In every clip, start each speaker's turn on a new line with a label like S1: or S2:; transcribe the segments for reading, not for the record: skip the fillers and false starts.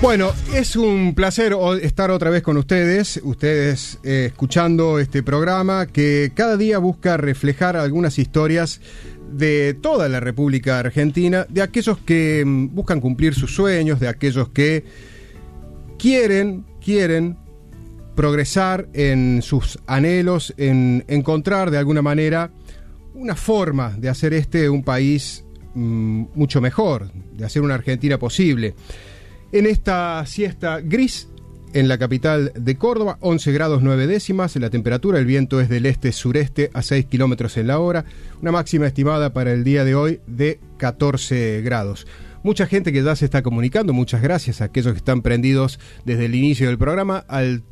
S1: Bueno, es un placer estar otra vez con ustedes escuchando este programa que cada día busca reflejar algunas historias de toda la República Argentina, de aquellos que buscan cumplir sus sueños, de aquellos que quieren progresar en sus anhelos, en encontrar de alguna manera una forma de hacer un país mucho mejor, de hacer una Argentina posible. En esta siesta gris, en la capital de Córdoba, 11 grados 9 décimas, la temperatura, el viento es del este-sureste a 6 kilómetros en la hora, una máxima estimada para el día de hoy de 14 grados. Mucha gente que ya se está comunicando, muchas gracias a aquellos que están prendidos desde el inicio del programa al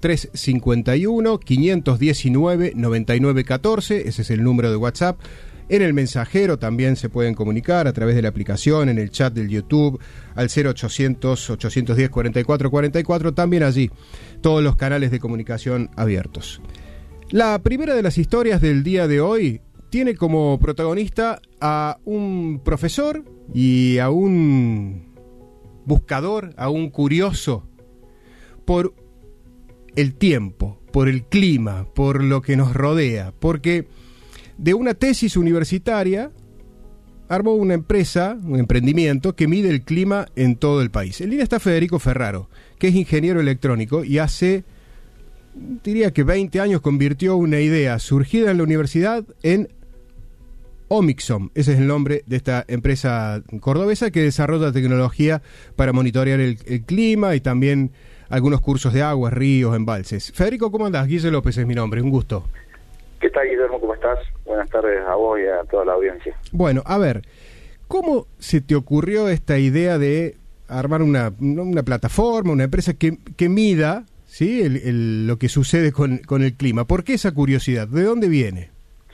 S1: 351-519-9914, ese es el número de WhatsApp. En el mensajero también se pueden comunicar a través de la aplicación, en el chat del YouTube, al 0800-810-4444, también allí, todos los canales de comunicación abiertos. La primera de las historias del día de hoy tiene como protagonista a un profesor y a un buscador, a un curioso por el tiempo, por el clima, por lo que nos rodea, porque de una tesis universitaria armó una empresa, un emprendimiento que mide el clima en todo el país. En línea está Federico Ferraro, que es ingeniero electrónico y hace, diría que 20 años, convirtió una idea surgida en la universidad en Omixom. Ese es el nombre de esta empresa cordobesa que desarrolla tecnología para monitorear el clima y también algunos cursos de aguas, ríos, embalses. Federico, ¿cómo andás? Guille López es mi nombre, un gusto.
S2: ¿Qué tal, Guillermo? ¿Cómo estás? Buenas tardes a vos y a toda la audiencia.
S1: Bueno, a ver, ¿cómo se te ocurrió esta idea de armar una plataforma, una empresa que mida, ¿sí?, lo que sucede con el clima? ¿Por qué esa curiosidad? ¿De dónde viene?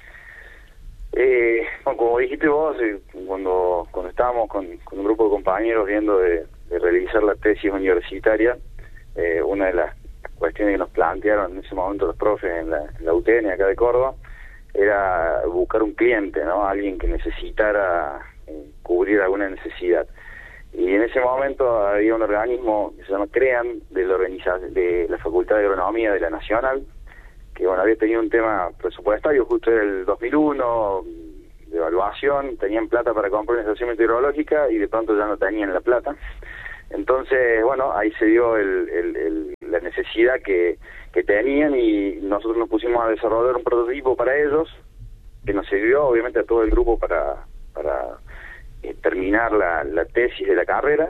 S2: Bueno, como dijiste vos, cuando estábamos con un grupo de compañeros viendo de realizar la tesis universitaria, una de las cuestiones que nos plantearon en ese momento los profes en la UTN acá de Córdoba era buscar un cliente, ¿no? Alguien que necesitara cubrir alguna necesidad. Y en ese momento había un organismo que se llama CREAN, de la Facultad de Agronomía de la Nacional, que bueno, había tenido un tema presupuestario, justo era el 2001, de evaluación, tenían plata para comprar una estación meteorológica y de pronto ya no tenían la plata. Entonces, bueno, ahí se dio la necesidad que tenían y nosotros nos pusimos a desarrollar un prototipo para ellos, que nos sirvió obviamente a todo el grupo para terminar la tesis de la carrera.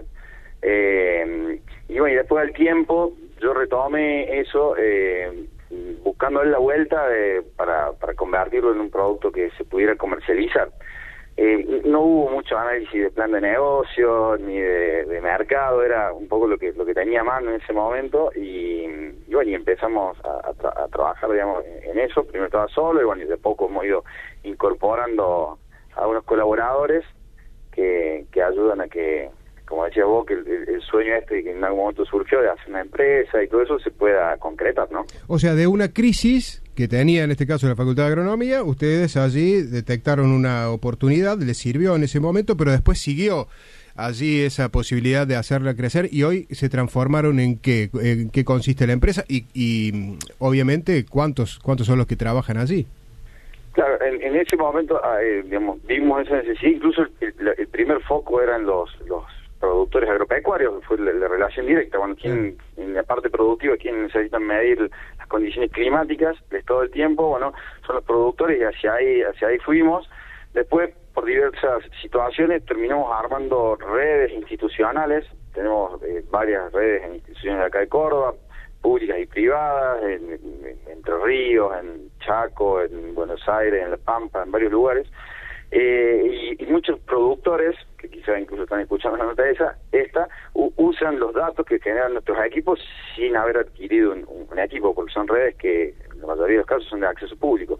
S2: Y bueno, y después del tiempo yo retomé eso, buscando la vuelta para convertirlo en un producto que se pudiera comercializar. No hubo mucho análisis de plan de negocio ni de mercado, era un poco lo que tenía a mano en ese momento y bueno, y empezamos a trabajar, digamos, en eso. Primero estaba solo y bueno, y de poco hemos ido incorporando a unos colaboradores que ayudan a que, como decías vos, que el sueño que en algún momento surgió de hacer una empresa y todo eso se pueda concretar, ¿no?
S1: O sea, de una crisis que tenía en este caso la Facultad de Agronomía, ustedes allí detectaron una oportunidad, les sirvió en ese momento, pero después siguió allí esa posibilidad de hacerla crecer y hoy se transformaron en qué consiste la empresa y obviamente cuántos son los que trabajan allí.
S2: Claro, en ese momento digamos, vimos esa necesidad, incluso el primer foco eran los productores agropecuarios, fue la relación directa, bueno, en la parte productiva, quien necesitan medir las condiciones climáticas de todo el tiempo, bueno, son los productores y hacia ahí fuimos. Después, por diversas situaciones, terminamos armando redes institucionales, tenemos varias redes en instituciones de acá de Córdoba, públicas y privadas, en Entre Ríos, en Chaco, en Buenos Aires, en La Pampa, en varios lugares, y muchos productores, que quizás incluso están escuchando la nota esta, usan los datos que generan nuestros equipos sin haber adquirido un equipo, porque son redes que en la mayoría de los casos son de acceso público.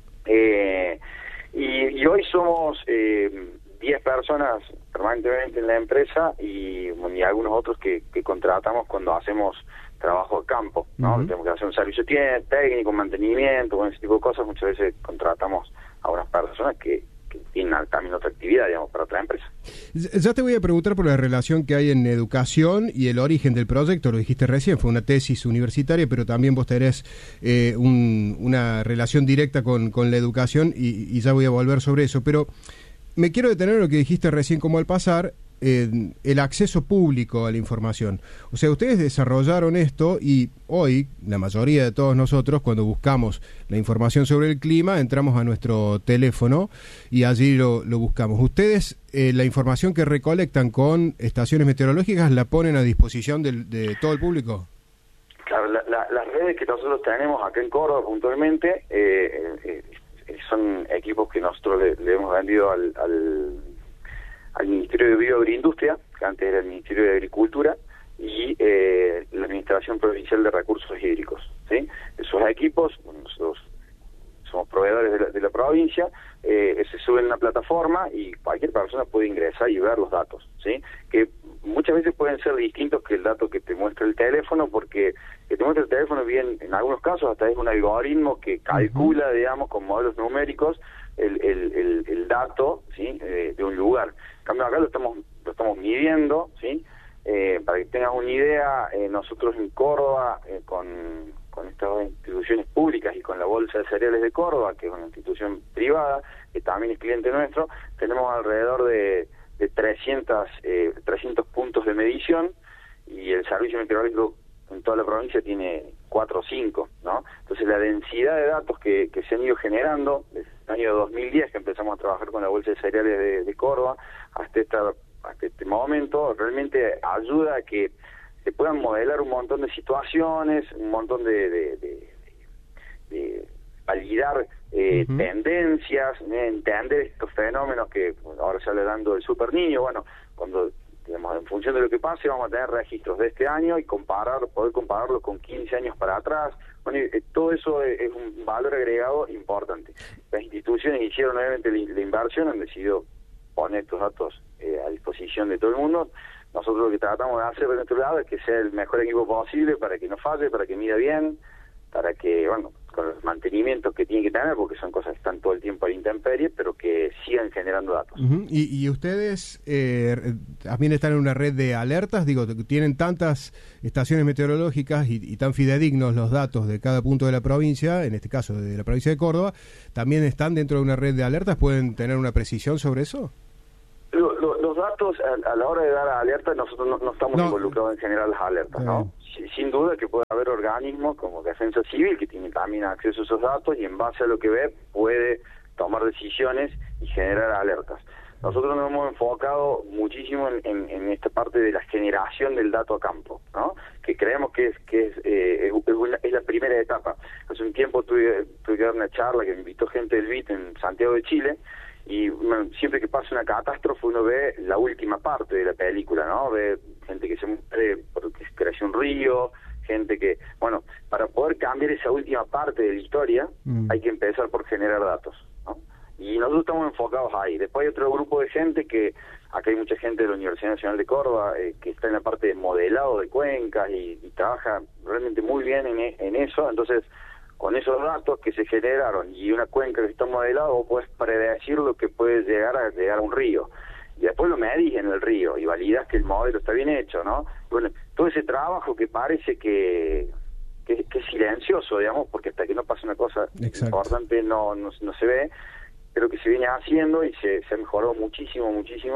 S2: Y hoy somos 10 personas permanentemente en la empresa y algunos otros que contratamos cuando hacemos trabajo a campo, ¿no? Uh-huh. Tenemos que hacer un servicio técnico, mantenimiento, ese tipo de cosas. Muchas veces contratamos a unas personas que tienen también otra actividad, digamos, para otra empresa.
S1: Ya te voy a preguntar por la relación que hay en educación y el origen del proyecto, lo dijiste recién, fue una tesis universitaria, pero también vos tenés una relación directa con la educación y ya voy a volver sobre eso, pero me quiero detener en lo que dijiste recién como al pasar, el acceso público a la información. O sea, ustedes desarrollaron esto y hoy, la mayoría de todos nosotros, cuando buscamos la información sobre el clima, entramos a nuestro teléfono y allí lo buscamos. Ustedes, la información que recolectan con estaciones meteorológicas, ¿la ponen a disposición de todo el público?
S2: Claro, las redes que nosotros tenemos acá en Córdoba puntualmente son equipos que nosotros le hemos vendido al Ministerio de Bioagroindustria, que antes era el Ministerio de Agricultura, y la Administración Provincial de Recursos Hídricos, ¿sí? Esos equipos, bueno, nosotros somos proveedores de la provincia, se suben a una plataforma y cualquier persona puede ingresar y ver los datos, ¿sí? Que muchas veces pueden ser distintos que el dato que te muestra el teléfono, porque que te muestra el teléfono bien, en algunos casos hasta es un algoritmo que calcula, digamos, con modelos numéricos el dato, ¿sí? De un lugar. En cambio acá lo estamos midiendo, ¿sí? Para que tengas una idea, nosotros en Córdoba, con estas instituciones públicas y con la Bolsa de Cereales de Córdoba, que es una institución privada, que también es cliente nuestro, tenemos alrededor de 300 puntos de medición, y el servicio meteorológico en toda la provincia tiene 4 o 5, ¿no? Entonces la densidad de datos que se han ido generando desde el año 2010, que empezamos a trabajar con la Bolsa de Cereales de Córdoba, hasta este momento, realmente ayuda a que se puedan modelar un montón de situaciones, un montón de validar tendencias, entender estos fenómenos que ahora se habla dando del super niño. Bueno, cuando, digamos, en función de lo que pase, vamos a tener registros de este año y poder compararlo con 15 años para atrás. Bueno, todo eso es un valor agregado importante. Las instituciones hicieron obviamente la inversión, han decidido poner estos datos a disposición de todo el mundo. Nosotros lo que tratamos de hacer de nuestro lado es que sea el mejor equipo posible para que no falle, para que mida bien, para que, bueno, con los mantenimientos que tiene que tener, porque son cosas que están todo el tiempo a la intemperie, pero que sigan generando datos.
S1: ¿Y ustedes también están en una red de alertas? Digo, tienen tantas estaciones meteorológicas y tan fidedignos los datos de cada punto de la provincia, en este caso de la provincia de Córdoba, ¿también están dentro de una red de alertas? ¿Pueden tener una precisión sobre eso?
S2: Los datos, a la hora de dar alertas, nosotros no estamos involucrados en generar las alertas, ¿no? Sin duda que puede haber organismos como Defensa Civil que tienen también acceso a esos datos y en base a lo que ve puede tomar decisiones y generar alertas. Nosotros nos hemos enfocado muchísimo en esta parte de la generación del dato a campo, ¿no? Que creemos que es la primera etapa. Hace un tiempo tuve que dar una charla que me invitó gente del BIT en Santiago de Chile. Y bueno, siempre que pasa una catástrofe uno ve la última parte de la película, ¿no? Ve gente que se muere porque creció un río, gente que... Bueno, para poder cambiar esa última parte de la historia hay que empezar por generar datos, ¿no? Y nosotros estamos enfocados ahí. Después hay otro grupo de gente que... Acá hay mucha gente de la Universidad Nacional de Córdoba que está en la parte de modelado de cuencas y trabaja realmente muy bien en eso. Entonces, con esos datos que se generaron y una cuenca que está modelada, vos podés predecir lo que puede llegar a un río. Y después lo medís en el río y validas que el modelo está bien hecho, ¿no? Bueno, todo ese trabajo que parece que es silencioso, digamos, porque hasta que no pasa una cosa importante no se ve, pero que se viene haciendo y se ha mejorado muchísimo.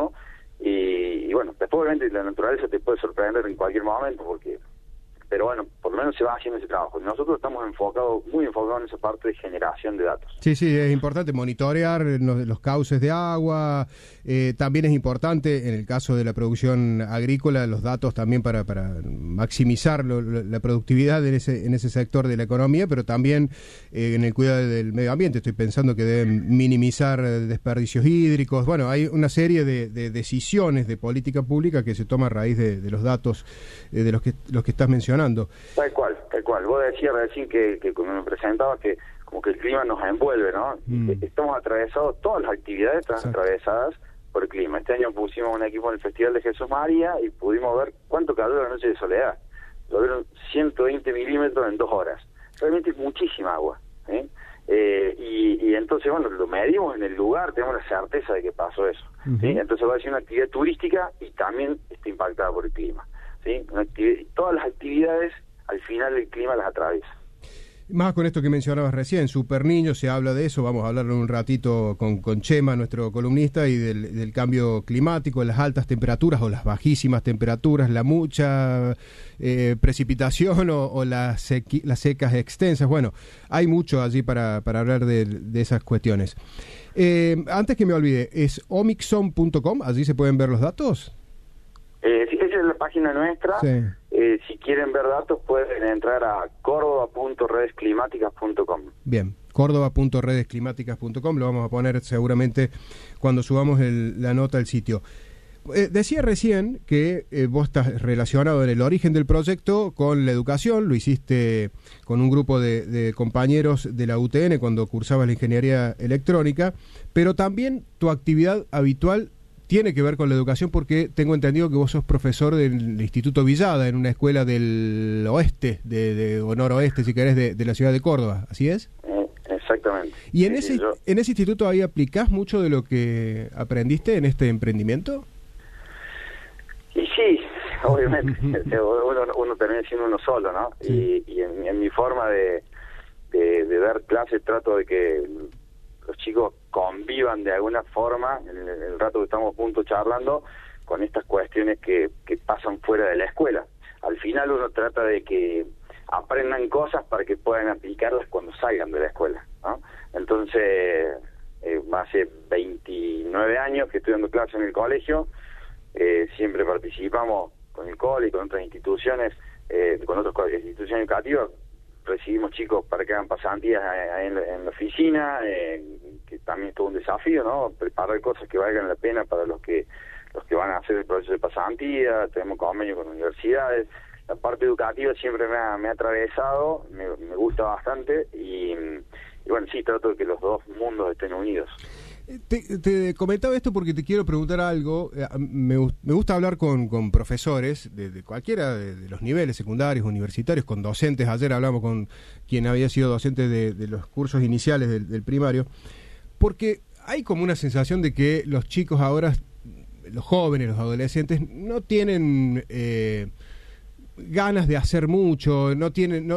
S2: Y bueno, después obviamente la naturaleza te puede sorprender en cualquier momento, pero bueno, por lo menos se va haciendo ese trabajo. Nosotros estamos muy enfocados en esa parte de generación de datos.
S1: Sí, es importante monitorear los cauces de agua. También es importante, en el caso de la producción agrícola, los datos también para maximizar la productividad en ese sector de la economía, pero también en el cuidado del medio ambiente. Estoy pensando que deben minimizar desperdicios hídricos. Bueno, hay una serie de decisiones de política pública que se toma a raíz de los datos de los que estás mencionando.
S2: Tal cual. Vos decías recién que cuando me presentaba que como que el clima nos envuelve, ¿no? Estamos atravesados, todas las actividades están atravesadas por el clima. Este año pusimos un equipo en el Festival de Jesús María y pudimos ver cuánto cayó la noche de Soledad. Llovieron 120 milímetros en 2 horas. Realmente es muchísima agua, ¿eh? Y entonces, bueno, lo medimos en el lugar, tenemos la certeza de que pasó eso. ¿Sí? Entonces va a ser una actividad turística y también está impactada por el clima. ¿Sí? Todas las actividades, al final el clima las atraviesa.
S1: Más con esto que mencionabas recién, Super Niño, se habla de eso, vamos a hablar un ratito con Chema, nuestro columnista, y del cambio climático, las altas temperaturas o las bajísimas temperaturas, la mucha precipitación o las secas extensas. Bueno, hay mucho allí para hablar de esas cuestiones. Antes que me olvide, ¿es omixon.com? ¿Allí se pueden ver los datos?
S2: Sí, esa es la página nuestra.
S1: Sí.
S2: Si quieren ver datos pueden entrar a cordoba.redesclimáticas.com.
S1: Bien, cordoba.redesclimáticas.com, lo vamos a poner seguramente cuando subamos la nota al sitio. Decía recién que vos estás relacionado en el origen del proyecto con la educación, lo hiciste con un grupo de compañeros de la UTN cuando cursabas la ingeniería electrónica, pero también tu actividad habitual tiene que ver con la educación porque tengo entendido que vos sos profesor del Instituto Villada en una escuela del oeste, o noroeste, si querés, de la ciudad de Córdoba, ¿así es?
S2: Exactamente.
S1: ¿Y en ese instituto ahí aplicás mucho de lo que aprendiste en este emprendimiento?
S2: Y sí, obviamente, uno termina siendo uno solo, ¿no? Sí. Y en mi forma de dar clases trato de que los chicos convivan de alguna forma, en el rato que estamos juntos charlando, con estas cuestiones que pasan fuera de la escuela. Al final uno trata de que aprendan cosas para que puedan aplicarlas cuando salgan de la escuela, ¿no? Entonces, hace 29 años que estoy dando clases en el colegio, siempre participamos con el cole y con otras instituciones, con otras instituciones educativas. Recibimos chicos para que hagan pasantías en la oficina, que también es todo un desafío, ¿no? Preparar cosas que valgan la pena para los que van a hacer el proceso de pasantía. Tenemos convenio con universidades. La parte educativa siempre me ha atravesado, me gusta bastante y bueno, sí, trato de que los dos mundos estén unidos.
S1: Te comentaba esto porque te quiero preguntar algo. Me gusta hablar con profesores de cualquiera de los niveles secundarios, universitarios, con docentes. Ayer hablamos con quien había sido docente de los cursos iniciales del primario, porque hay como una sensación de que los chicos ahora, los jóvenes, los adolescentes, no tienen ganas de hacer mucho, no tienen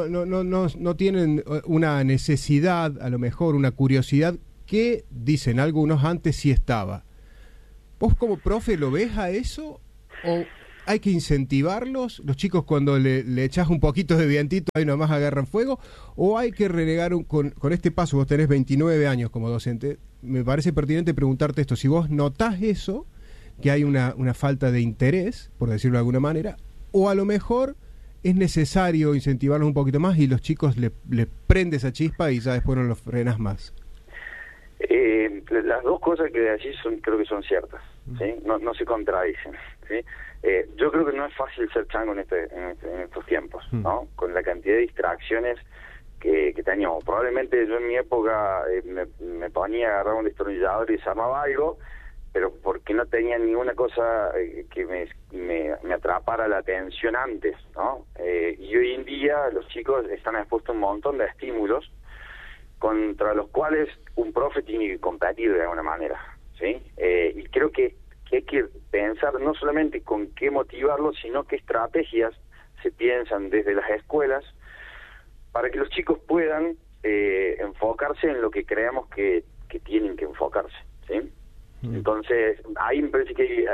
S1: una necesidad, a lo mejor una curiosidad que, dicen algunos, antes sí estaba. ¿Vos como profe lo ves a eso? ¿O hay que incentivarlos? ¿Los chicos cuando le echás un poquito de vientito ahí nomás agarran fuego? ¿O hay que renegar con este paso? Vos tenés 29 años como docente. Me parece pertinente preguntarte esto. Si vos notás eso, que hay una falta de interés, por decirlo de alguna manera, o a lo mejor es necesario incentivarlos un poquito más y los chicos le prende esa chispa y ya después no los frenas más.
S2: Las dos cosas que decís creo que son ciertas, ¿sí? No se contradicen, ¿sí? Yo creo que no es fácil ser chango en estos tiempos, ¿no? Con la cantidad de distracciones que teníamos. Probablemente yo en mi época me ponía a agarrar un destornillador y desarmaba algo, pero porque no tenía ninguna cosa que me atrapara la atención antes, ¿no? Y hoy en día los chicos están expuestos a un montón de estímulos contra los cuales un profe tiene que competir de alguna manera, ¿sí? Y creo que hay que pensar no solamente con qué motivarlos, sino qué estrategias se piensan desde las escuelas para que los chicos puedan enfocarse en lo que creemos que tienen que enfocarse, ¿sí? Entonces, ahí me parece que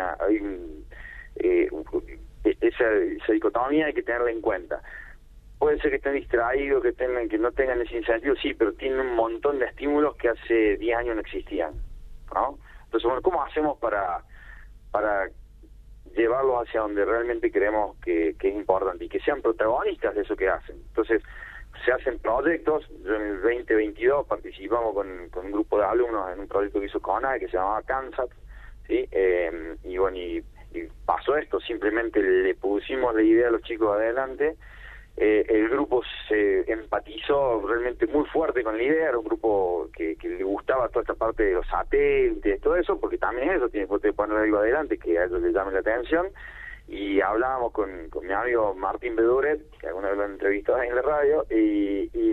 S2: esa dicotomía hay que tenerla en cuenta. Puede ser que estén distraídos, que no tengan ese incentivo, sí, pero tienen un montón de estímulos que hace 10 años no existían, ¿no? Entonces, bueno, ¿cómo hacemos para llevarlos hacia donde realmente creemos que es importante y que sean protagonistas de eso que hacen? Entonces, se hacen proyectos. Yo en el 2022 participamos con un grupo de alumnos en un proyecto que hizo CONAE que se llamaba CANSAT, ¿sí? Y bueno, y pasó esto, simplemente le pusimos la idea a los chicos adelante. El grupo se empatizó realmente muy fuerte con la idea. Era un grupo que le gustaba toda esta parte de los satélites, todo eso, porque también eso tiene que poner algo adelante que a ellos les llame la atención. Y hablábamos con mi amigo Martín Beduret, que alguna vez lo han entrevistado ahí en la radio, y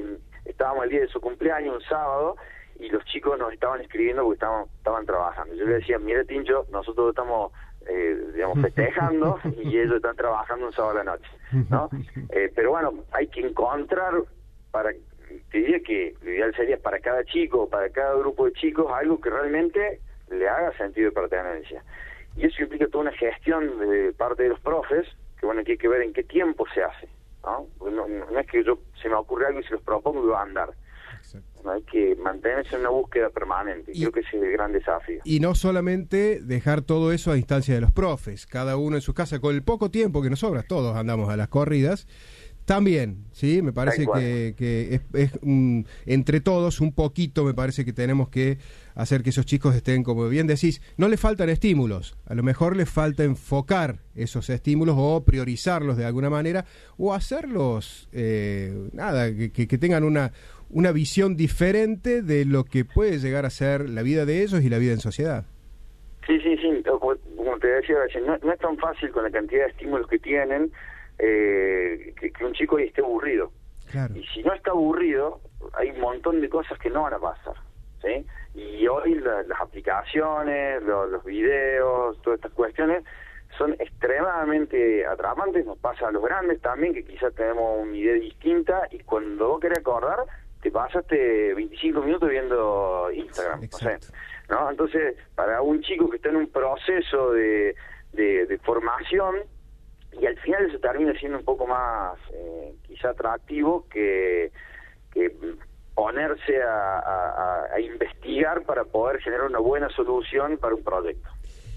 S2: estábamos el día de su cumpleaños, un sábado, y los chicos nos estaban escribiendo porque estaban trabajando. Yo le decía, mira, Tincho, nosotros estamos digamos, festejando y ellos están trabajando un sábado a la noche, ¿no? Pero bueno, hay que encontrar, te diría que lo ideal sería para cada chico, para cada grupo de chicos, algo que realmente le haga sentido de pertenencia. Y eso implica toda una gestión de parte de los profes, que bueno, que hay que ver en qué tiempo se hace, ¿no? No es que se me ocurre algo y se los propongo y va a andar. No, hay que mantenerse en una búsqueda permanente. Creo que ese es el gran desafío.
S1: Y no solamente dejar todo eso a instancia de los profes, cada uno en su casa, con el poco tiempo que nos sobra, todos andamos a las corridas, también, ¿sí? Me parece que es entre todos un poquito, me parece que tenemos que hacer que esos chicos estén, como bien decís, no les faltan estímulos, a lo mejor les falta enfocar esos estímulos o priorizarlos de alguna manera, o hacerlos, que tengan una visión diferente de lo que puede llegar a ser la vida de ellos y la vida en sociedad.
S2: Sí, como te decía, no es tan fácil con la cantidad de estímulos que tienen, que un chico esté aburrido.
S1: Claro.
S2: Y si no está aburrido, hay un montón de cosas que no van a pasar, ¿sí? Y hoy las aplicaciones, los videos, todas estas cuestiones son extremadamente atrapantes. Nos pasa a los grandes también, que quizás tenemos una idea distinta, y cuando vos querés acordar, te pasaste 25 minutos viendo Instagram, no sé, ¿no? Entonces, para un chico que está en un proceso de formación, y al final eso termina siendo un poco más quizá atractivo que ponerse a investigar para poder generar una buena solución para un proyecto.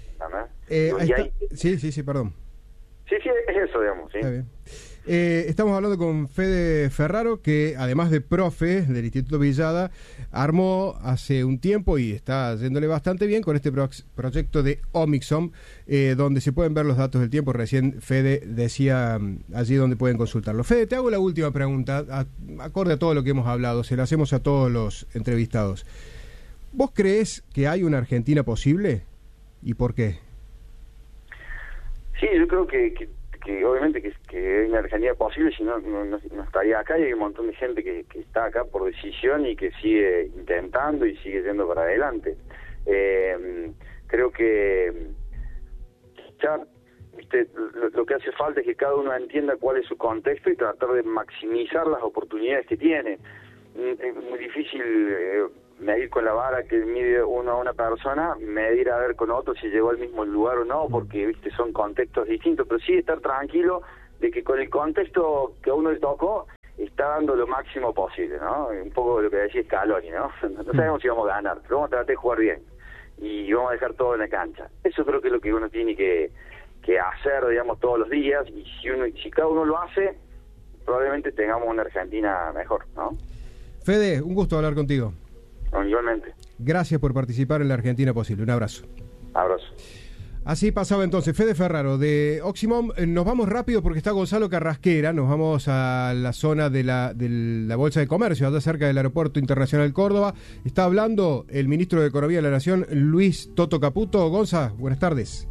S1: Sí, perdón.
S2: Sí, es eso, digamos. ¿Sí?
S1: Está bien. Estamos hablando con Fede Ferraro, que además de profe del Instituto Villada, armó hace un tiempo y está yéndole bastante bien con este proyecto de Omixom, donde se pueden ver los datos del tiempo. Recién Fede decía allí donde pueden consultarlo. Fede, te hago la última pregunta, acorde a todo lo que hemos hablado, se la hacemos a todos los entrevistados. ¿Vos creés que hay una Argentina posible? ¿Y por qué?
S2: Sí, yo creo que obviamente que hay una Argentina posible, si no estaría acá, y hay un montón de gente que está acá por decisión y que sigue intentando y sigue yendo para adelante. Creo que ya, lo que hace falta es que cada uno entienda cuál es su contexto y tratar de maximizar las oportunidades que tiene. Es muy difícil medir con la vara que mide uno a una persona, medir a ver con otro si llegó al mismo lugar o no, porque son contextos distintos, pero sí estar tranquilo de que con el contexto que a uno le tocó está dando lo máximo posible, ¿no? Un poco lo que decía Scaloni, ¿no? No sabemos si vamos a ganar, pero vamos a tratar de jugar bien y vamos a dejar todo en la cancha. Eso creo que es lo que uno tiene que hacer, digamos, todos los días, y si cada uno lo hace, probablemente tengamos una Argentina mejor, ¿no?
S1: Fede, un gusto hablar contigo.
S2: Igualmente.
S1: Gracias por participar en la Argentina Posible. Un abrazo.
S2: Abrazo.
S1: Así pasaba entonces Fede Ferraro de Omixom. Nos vamos rápido porque está Gonzalo Carrasquera. Nos vamos a la zona de la Bolsa de Comercio, allá cerca del Aeropuerto Internacional Córdoba. Está hablando el ministro de Economía de la Nación, Luis Toto Caputo. Gonza, buenas tardes.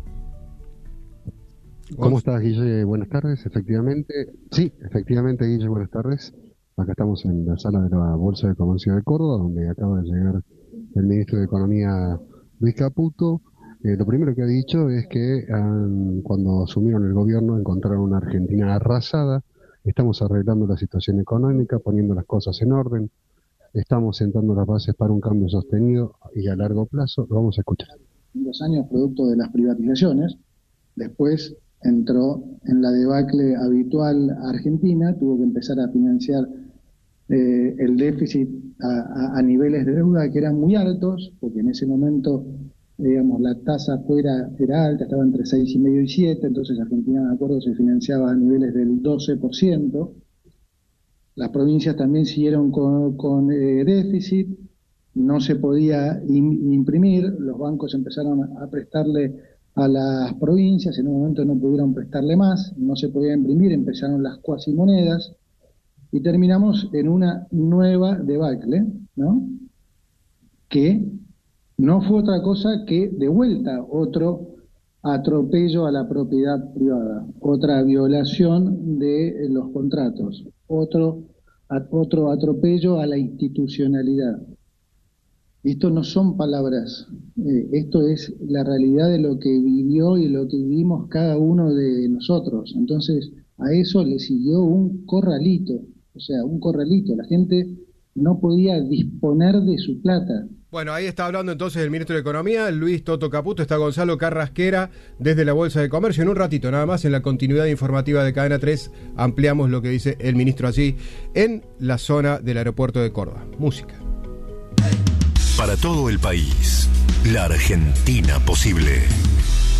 S3: ¿Cómo estás, Guille? Buenas tardes, efectivamente. Sí, efectivamente, Guille, buenas tardes. Acá estamos en la sala de la Bolsa de Comercio de Córdoba, donde acaba de llegar el ministro de Economía, Luis Caputo. Lo primero que ha dicho es que cuando asumieron el gobierno encontraron una Argentina arrasada. Estamos arreglando la situación económica, poniendo las cosas en orden. Estamos sentando las bases para un cambio sostenido y a largo plazo. Lo vamos a escuchar.
S4: 2 años producto de las privatizaciones, después entró en la debacle habitual Argentina, tuvo que empezar a financiar el déficit a niveles de deuda que eran muy altos, porque en ese momento, digamos, la tasa afuera era alta, estaba entre 6,5 y 7, entonces Argentina, de acuerdo, se financiaba a niveles del 12%. Las provincias también siguieron con déficit, no se podía imprimir, los bancos empezaron a prestarle a las provincias, en un momento no pudieron prestarle más, no se podía imprimir, empezaron las cuasimonedas, y terminamos en una nueva debacle, ¿no? Que no fue otra cosa que, de vuelta, otro atropello a la propiedad privada, otra violación de los contratos, otro otro atropello a la institucionalidad. Esto no son palabras, esto es la realidad de lo que vivió y lo que vivimos cada uno de nosotros. Entonces, a eso le siguió un corralito, la gente no podía disponer de su plata.
S1: Bueno, ahí está hablando entonces el ministro de Economía, Luis Toto Caputo. Está Gonzalo Carrasquera desde la Bolsa de Comercio. En un ratito, nada más, en la continuidad informativa de Cadena 3, ampliamos lo que dice el ministro allí en la zona del aeropuerto de Córdoba. Música.
S5: Para todo el país, la Argentina posible.